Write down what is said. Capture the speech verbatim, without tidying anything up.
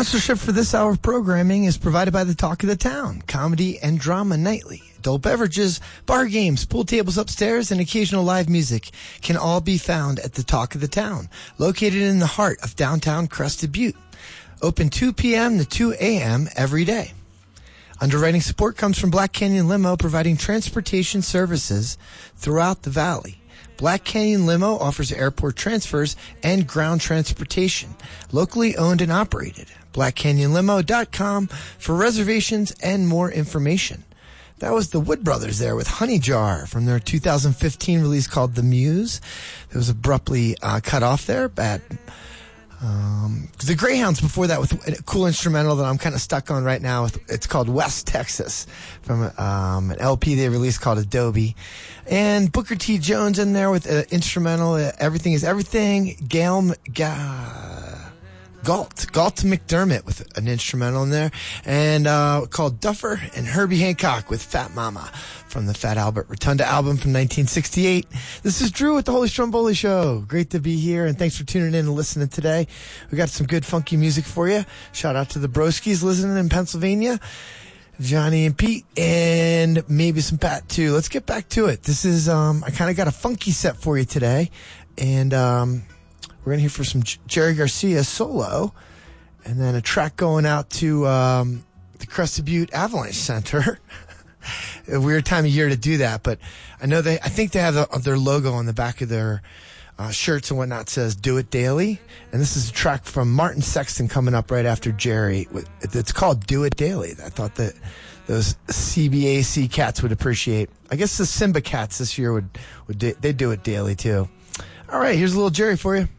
Sponsorship for this hour of programming is provided by the Talk of the Town, comedy and drama nightly. Adult beverages, bar games, pool tables upstairs, and occasional live music can all be found at the Talk of the Town, located in the heart of downtown Crested Butte. Open two p.m. to two a.m. every day. Underwriting support comes from Black Canyon Limo, providing transportation services throughout the valley. Black Canyon Limo offers airport transfers and ground transportation, locally owned and operated. black canyon limo dot com for reservations and more information. That was the Wood Brothers there with Honey Jar from their two thousand fifteen release called The Muse. It was abruptly uh, cut off there, but um, the Greyhounds before that with a cool instrumental that I'm kind of stuck on right now. It's called West Texas from um, an L P they released called Adobe. And Booker T. Jones in there with an instrumental, uh, Everything is Everything. Gail, Ga, Galt, Galt McDermott with an instrumental in there. And uh, called Duffer, and Herbie Hancock with Fat Mama from the Fat Albert Rotunda album from nineteen sixty-eight. This is Drew with the Holy Stromboli Show. Great to be here, and thanks for tuning in and listening today. We got some good funky music for you. Shout out to the Broskies listening in Pennsylvania. Johnny and Pete, and maybe some Pat too. Let's get back to it. This is, um, I kind of got a funky set for you today, and um, we're going to hear for some J- Jerry Garcia solo, and then a track going out to um, the Crested Butte Avalanche Center. A weird time of year to do that, but I know they, I think they have the, their logo on the back of their uh, shirts and whatnot says Do It Daily. And this is a track from Martin Sexton coming up right after Jerry. It's called Do It Daily. I thought that those C B A C cats would appreciate. I guess the Simba cats this year would, would they do it daily too. All right, here's a little Jerry for you.